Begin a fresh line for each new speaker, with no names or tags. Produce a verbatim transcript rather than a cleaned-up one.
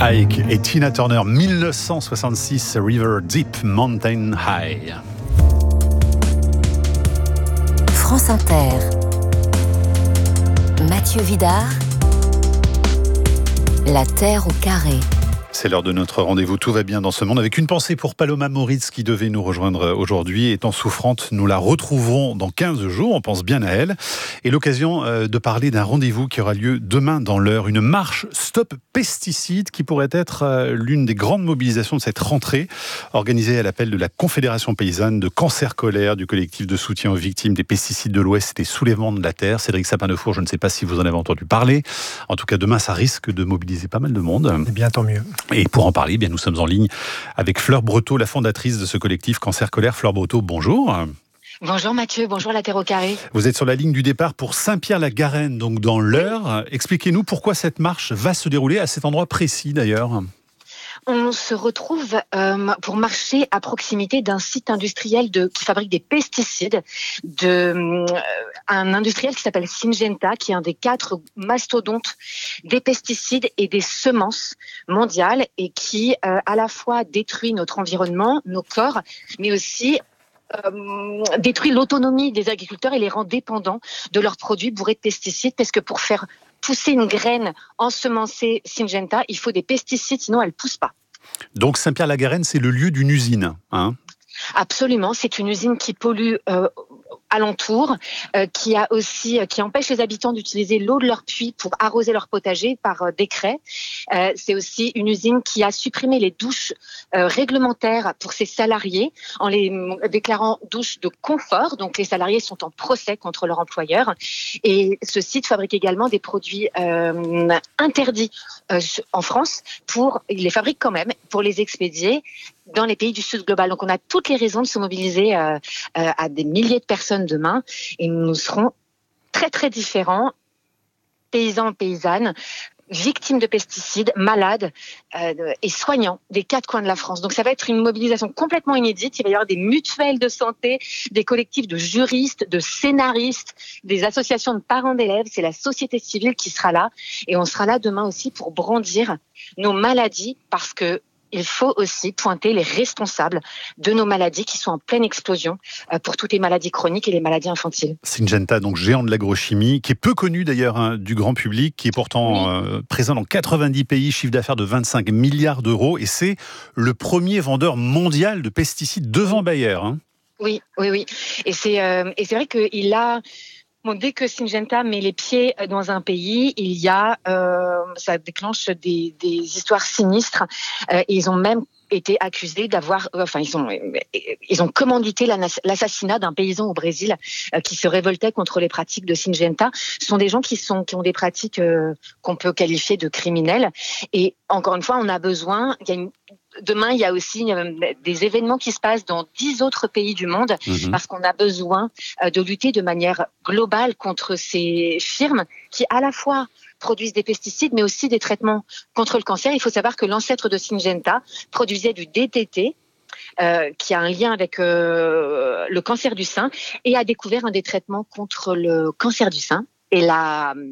Ike et Tina Turner, dix-neuf cent soixante-six, River Deep, Mountain High.
France Inter. Mathieu Vidard. La Terre au carré.
C'est l'heure de notre rendez-vous Tout va bien dans ce monde, avec une pensée pour Paloma Moritz qui devait nous rejoindre aujourd'hui. Étant souffrante, nous la retrouverons dans quinze jours, on pense bien à elle. Et l'occasion de parler d'un rendez-vous qui aura lieu demain dans l'heure, une marche Stop Pesticides qui pourrait être l'une des grandes mobilisations de cette rentrée, organisée à l'appel de la Confédération paysanne de Cancer Colère, du collectif de soutien aux victimes des pesticides de l'Ouest et des soulèvements de la terre. Cédric Sapin-Defour, je ne sais pas si vous en avez entendu parler. En tout cas, demain, ça risque de mobiliser pas mal de monde.
Eh bien, tant mieux.
Et pour en parler, eh bien, nous sommes en ligne avec Fleur Breteau, la fondatrice de ce collectif Cancer Colère. Fleur Breteau, bonjour.
Bonjour Mathieu, bonjour la Terre au carré.
Vous êtes sur la ligne du départ pour Saint-Pierre-la-Garenne, donc dans l'Eure. Expliquez-nous pourquoi cette marche va se dérouler à cet endroit précis d'ailleurs.
On se retrouve euh, pour marcher à proximité d'un site industriel de, qui fabrique des pesticides, de, euh, un industriel qui s'appelle Syngenta, qui est un des quatre mastodontes des pesticides et des semences mondiales et qui euh, à la fois détruit notre environnement, nos corps, mais aussi Euh, détruit l'autonomie des agriculteurs et les rend dépendants de leurs produits bourrés de pesticides, parce que pour faire pousser une graine ensemencée Syngenta, il faut des pesticides, sinon elle ne pousse pas.
Donc Saint-Pierre-la-Garenne, c'est le lieu d'une usine, hein ?
Absolument, c'est une usine qui pollue euh, alentour, euh, qui a aussi, euh, qui empêche les habitants d'utiliser l'eau de leur puits pour arroser leur potager par euh, décret. Euh, c'est aussi une usine qui a supprimé les douches euh, réglementaires pour ses salariés en les euh, déclarant douches de confort. Donc les salariés sont en procès contre leur employeur. Et ce site fabrique également des produits euh, interdits euh, en France. Pour, il les fabrique quand même pour les expédier dans les pays du Sud global. Donc on a toutes les raisons de se mobiliser euh, euh, à des milliers de personnes demain, et nous serons très très différents, paysans, paysannes, victimes de pesticides, malades euh, et soignants des quatre coins de la France. Donc ça va être une mobilisation complètement inédite. Il va y avoir des mutuelles de santé, des collectifs de juristes, de scénaristes, des associations de parents d'élèves. C'est la société civile qui sera là, et on sera là demain aussi pour brandir nos maladies, parce que il faut aussi pointer les responsables de nos maladies qui sont en pleine explosion pour toutes les maladies chroniques et les maladies infantiles.
Syngenta, donc géant de l'agrochimie, qui est peu connu d'ailleurs hein, du grand public, qui est pourtant oui. euh, présent dans quatre-vingt-dix pays, chiffre d'affaires de vingt-cinq milliards d'euros, et c'est le premier vendeur mondial de pesticides devant Bayer. Hein.
Oui, oui, oui. Et c'est, euh, et c'est vrai qu'il a... Bon, dès que Syngenta met les pieds dans un pays, il y a, euh, ça déclenche des, des histoires sinistres. Euh, ils ont même été accusés d'avoir, euh, enfin, ils ont, ils ont commandité l'assassinat d'un paysan au Brésil euh, qui se révoltait contre les pratiques de Syngenta. Ce sont des gens qui sont, qui ont des pratiques euh, qu'on peut qualifier de criminelles. Et encore une fois, on a besoin. Il y a une, Demain, il y a aussi des événements qui se passent dans dix autres pays du monde, mmh. parce qu'on a besoin de lutter de manière globale contre ces firmes qui, à la fois, produisent des pesticides, mais aussi des traitements contre le cancer. Il faut savoir que l'ancêtre de Syngenta produisait du D D T, euh, qui a un lien avec euh, le cancer du sein, et a découvert un des traitements contre le cancer du sein. Et la